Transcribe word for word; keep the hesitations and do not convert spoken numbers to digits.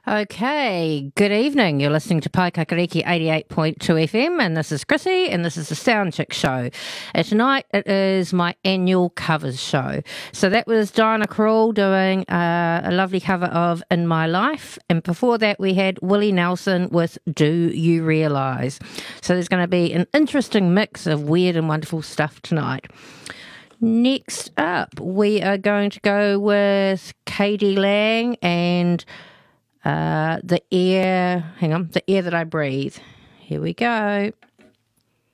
Okay, good evening. You're listening to Pai Kakariki eighty-eight point two F M, and this is Chrissy, and this is the Sound Chick Show. And tonight it is my annual covers show. So that was Diana Krall doing uh, a lovely cover of In My Life, and before that we had Willie Nelson with Do You Realise? So there's going to be an interesting mix of weird and wonderful stuff tonight. Next up, we are going to go with K D Lang and Uh, the air, hang on, the air that I breathe. Here we go.